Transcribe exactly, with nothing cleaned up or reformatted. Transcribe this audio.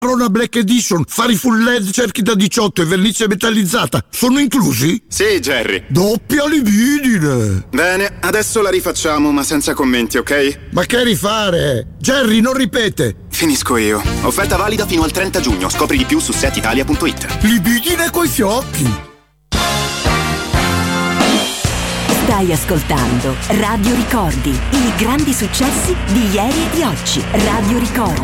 Corona Black Edition, fari full L E D, cerchi da diciotto e vernice metallizzata sono inclusi? Sì, Jerry. Doppia libidine. Bene, adesso la rifacciamo, ma senza commenti, ok? Ma che rifare? Jerry, non ripete. Finisco io. Offerta valida fino al trenta giugno. Scopri di più su set italia punto it. Libidine coi fiocchi. Stai ascoltando Radio Ricordi, i grandi successi di ieri e di oggi. Radio Ricordi.